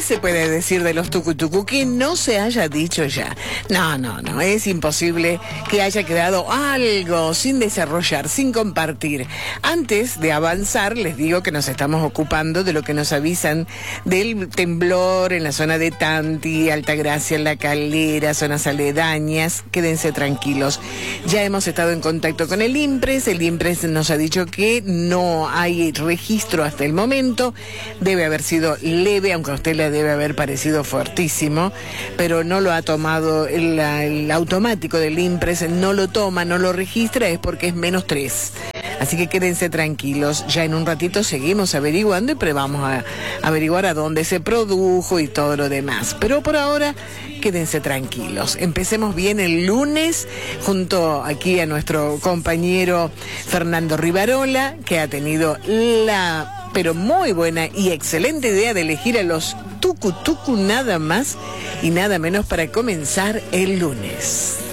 se puede decir de los tucutucu que no se haya dicho ya? No, es imposible que haya quedado algo sin desarrollar, sin compartir. Antes de avanzar, les digo que nos estamos ocupando de lo que nos avisan del temblor en la zona de Tanti, Altagracia, La Calera, zonas aledañas. Quédense tranquilos. Ya hemos estado en contacto con el INPRES nos ha dicho que no hay registro hasta el momento. Debe haber sido leve, aunque a usted le debe haber parecido fuertísimo, pero no lo ha tomado el automático del INPRES, no lo toma, no lo registra, es porque es -3. Así que quédense tranquilos, ya en un ratito seguimos averiguando y vamos a averiguar a dónde se produjo y todo lo demás. Pero por ahora, quédense tranquilos. Empecemos bien el lunes junto aquí a nuestro compañero Fernando Rivarola, que ha tenido pero muy buena y excelente idea de elegir a los tucu nada más y nada menos para comenzar el lunes.